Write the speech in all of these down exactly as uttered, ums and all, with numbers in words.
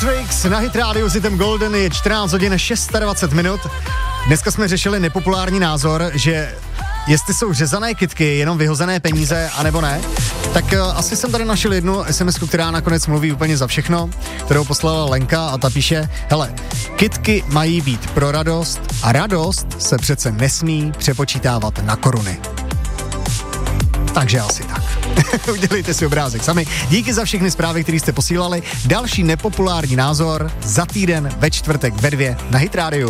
Matrix na Hit Radio s hitem Golden, je čtrnáct hodin dvacet šest minut. Dneska jsme řešili nepopulární názor, že jestli jsou řezané kytky jenom vyhozené peníze, anebo ne, tak uh, asi jsem tady našel jednu SMSku, která nakonec mluví úplně za všechno, kterou poslala Lenka a ta píše: hele, kytky mají být pro radost a radost se přece nesmí přepočítávat na koruny. Takže asi tak. Udělejte si obrázek sami. Díky za všechny zprávy, které jste posílali. Další nepopulární názor za týden ve čtvrtek ve dvě na Hit Radio.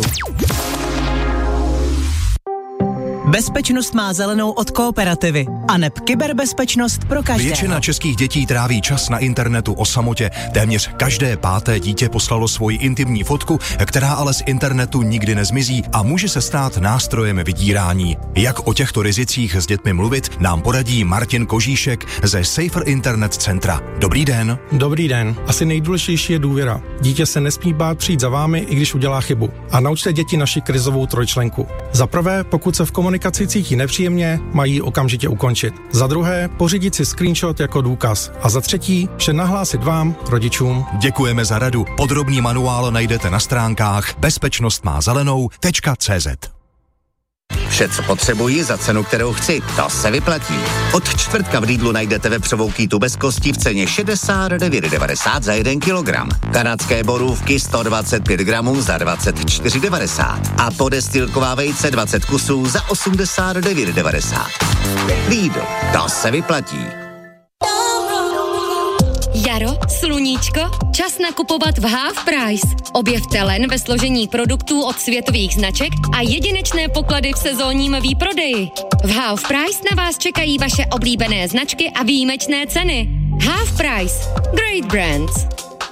Bezpečnost má zelenou od Kooperativy a neb kyberbezpečnost pro každého. Většina českých dětí tráví čas na internetu o samotě. Téměř každé páté dítě poslalo svoji intimní fotku, která ale z internetu nikdy nezmizí a může se stát nástrojem vydírání. Jak o těchto rizicích s dětmi mluvit, nám poradí Martin Kožíšek ze Safer Internet Centra. Dobrý den. Dobrý den. Asi nejdůležitější je důvěra. Dítě se nesmí bát přijít za vámi, i když udělá chybu. A naučte děti naši krizovou trojčlenku. Za prvé, pokud se v komunikaci cítí nepříjemně, mají okamžitě ukončit. Za druhé, pořídit si screenshot jako důkaz. A za třetí, vše nahlásit vám, rodičům. Děkujeme za radu. Podrobný manuál najdete na stránkách bezpečnost má zelenou tečka cé zet. Vše, co potřebuji za cenu, kterou chci, to se vyplatí. Od čtvrtka v Lidlu najdete vepřovou kýtu bez kostí v ceně šedesát devět devadesát za jeden kilogram. Kanadské borůvky sto dvacet pět gramů za dvacet čtyři devadesát. A podestýlková vejce dvacet kusů za osmdesát devět devadesát. Lidl, to se vyplatí. Jaro, sluníčko, čas nakupovat v Half Price. Objevte len ve složení produktů od světových značek a jedinečné poklady v sezónním výprodeji. V Half Price na vás čekají vaše oblíbené značky a výjimečné ceny. Half Price. Great brands.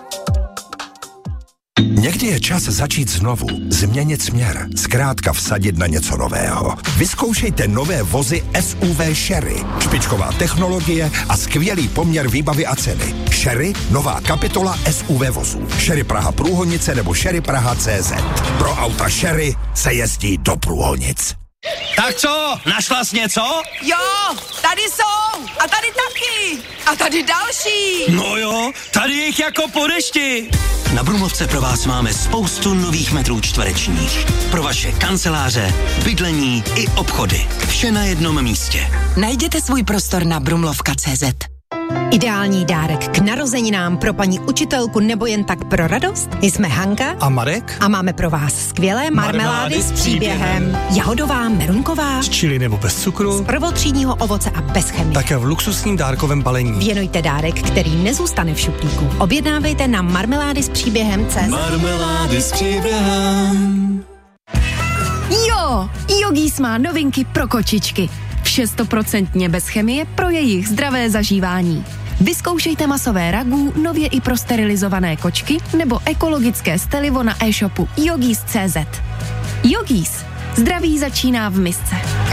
Někdy je čas začít znovu, změnit směr, zkrátka vsadit na něco nového. Vyzkoušejte nové vozy S U V Sherry. Špičková technologie a skvělý poměr výbavy a ceny. Sherry, nová kapitola S U V vozů. Sherry Praha Průhonice nebo Sherry Praha C Z. Pro auta Sherry se jezdí do Průhonic. Tak co, našla jsi něco? Jo, tady jsou a tady taky a tady další. No jo, tady jich jako po dešti. Na Brumlovce pro vás máme spoustu nových metrů čtverečních. Pro vaše kanceláře, bydlení i obchody. Vše na jednom místě. Najděte svůj prostor na brumlovka tečka cé zet. Ideální dárek k narozeninám pro paní učitelku nebo jen tak pro radost? Jsme Hanka a Marek a máme pro vás skvělé marmelády s příběhem. Jahodová, merunková, z čili nebo bez cukru, z prvotřídního ovoce a bez chemie. Také v luxusním dárkovém balení. Věnujte dárek, který nezůstane v šuplíku. Objednávejte na marmelády s příběhem C Z. Marmelády s příběhem. Jo, Yogis má novinky pro kočičky. Vše stoprocentně bez chemie pro jejich zdravé zažívání. Vyzkoušejte masové ragu, nově i pro sterilizované kočky nebo ekologické stelivo na e-shopu Yogis tečka cé zet. Yogis. Zdraví začíná v misce.